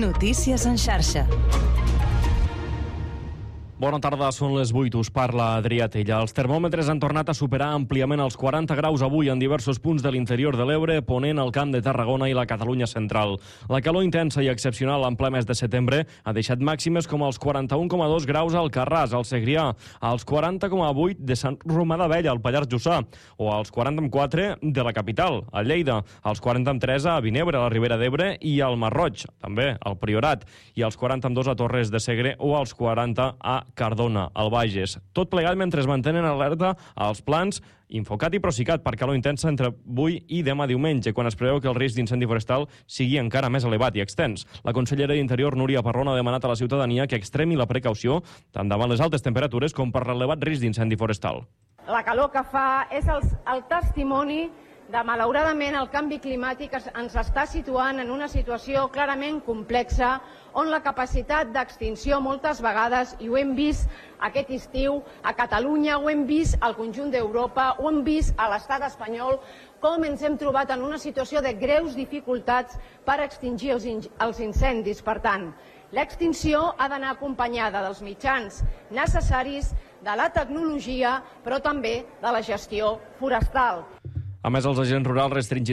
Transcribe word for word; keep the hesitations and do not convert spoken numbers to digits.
Notícies en xarxa. Bona tarda, són les vuit, us parla Adrià Tella. Els termòmetres han tornat a superar àmpliament els quaranta graus avui en diversos punts de l'interior de l'Ebre, Ponent, el Camp de Tarragona i la Catalunya central. La calor intensa i excepcional en ple mes de setembre ha deixat màximes com els quaranta-un coma dos graus al Carràs, al Segrià, als quaranta coma vuit de Sant Romà d'Abella, al Pallars Jussà, o als quaranta coma quatre de la capital, a Lleida, als quaranta coma tres a Vinebre, a la Ribera d'Ebre i al Masroig, també al Priorat, i als quaranta coma dos a Torres de Segre o als quaranta a Cardona, al Bages. Tot plegat mentre es mantenen alerta als plans Infocat i Procicat per calor intensa entre avui i demà diumenge, quan es preveu que el risc d'incendi forestal sigui encara més elevat i extens. La consellera d'Interior, Núria Parrón, ha demanat a la ciutadania que extremi la precaució tant davant les altes temperatures com per l'elevat risc d'incendi forestal. La calor que fa és el, el testimoni de, malauradament, el canvi climàtic ens està situant en una situació clarament complexa on la capacitat d'extinció moltes vegades, i ho hem vist aquest estiu a Catalunya, ho hem vist al conjunt d'Europa, ho hem vist a l'estat espanyol, com ens hem trobat en una situació de greus dificultats per extingir els, els incendis. Per tant, l'extinció ha d'anar acompanyada dels mitjans necessaris, de la tecnologia, però també de la gestió forestal. A més, els agents rurals restringiran